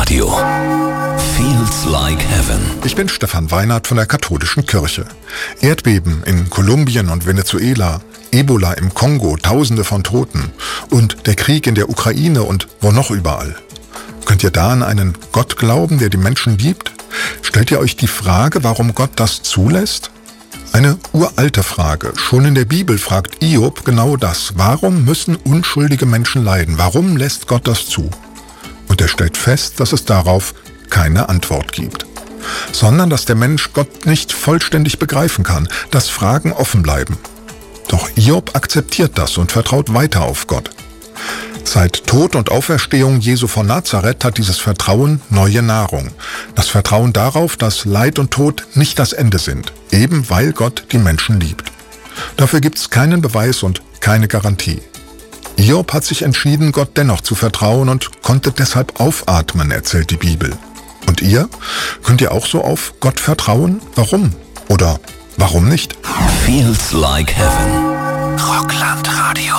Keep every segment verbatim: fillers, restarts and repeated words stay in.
Radio. Feels like heaven. Ich bin Stefan Weinert von der Katholischen Kirche. Erdbeben in Kolumbien und Venezuela, Ebola im Kongo, Tausende von Toten und der Krieg in der Ukraine und wo noch überall. Könnt ihr da an einen Gott glauben, der die Menschen liebt? Stellt ihr euch die Frage, warum Gott das zulässt? Eine uralte Frage. Schon in der Bibel fragt Hiob genau das. Warum müssen unschuldige Menschen leiden? Warum lässt Gott das zu? Und er stellt fest, dass es darauf keine Antwort gibt. Sondern dass der Mensch Gott nicht vollständig begreifen kann, dass Fragen offen bleiben. Doch Hiob akzeptiert das und vertraut weiter auf Gott. Seit Tod und Auferstehung Jesu von Nazareth hat dieses Vertrauen neue Nahrung. Das Vertrauen darauf, dass Leid und Tod nicht das Ende sind, eben weil Gott die Menschen liebt. Dafür gibt es keinen Beweis und keine Garantie. Hiob hat sich entschieden, Gott dennoch zu vertrauen und konnte deshalb aufatmen, erzählt die Bibel. Und ihr? Könnt ihr auch so auf Gott vertrauen? Warum? Oder warum nicht? Feels like heaven. Rockland-Radio.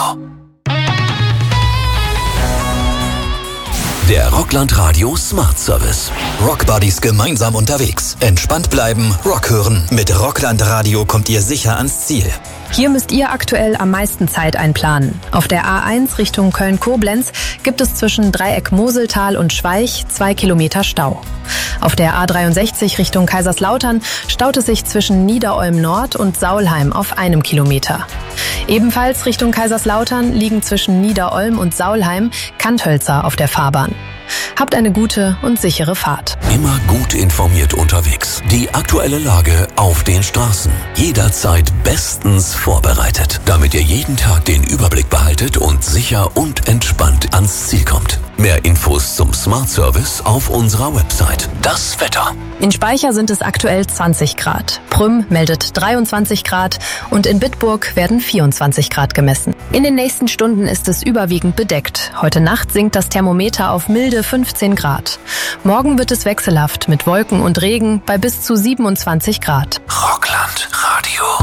Der Rockland-Radio Smart Service. Rockbuddies gemeinsam unterwegs. Entspannt bleiben, Rock hören. Mit Rockland-Radio kommt ihr sicher ans Ziel. Hier müsst ihr aktuell am meisten Zeit einplanen. Auf der A eins Richtung Köln-Koblenz gibt es zwischen Dreieck Moseltal und Schweich zwei Kilometer Stau. Auf der A dreiundsechzig Richtung Kaiserslautern staut es sich zwischen Niederolm Nord und Saulheim auf einem Kilometer. Ebenfalls Richtung Kaiserslautern liegen zwischen Niederolm und Saulheim Kanthölzer auf der Fahrbahn. Habt eine gute und sichere Fahrt. Immer gut informiert unterwegs. Die aktuelle Lage auf den Straßen. Jederzeit bestens vorbereitet, damit ihr jeden Tag den Überblick behaltet und sicher und entspannt ans Ziel kommt. Mehr Infos zum Smart Service auf unserer Website. Das Wetter. In Speicher sind es aktuell zwanzig Grad. Prüm meldet dreiundzwanzig Grad und in Bitburg werden vierundzwanzig Grad gemessen. In den nächsten Stunden ist es überwiegend bedeckt. Heute Nacht sinkt das Thermometer auf milde fünfzehn Grad. Morgen wird es wechselhaft mit Wolken und Regen bei bis zu siebenundzwanzig Grad. Rockland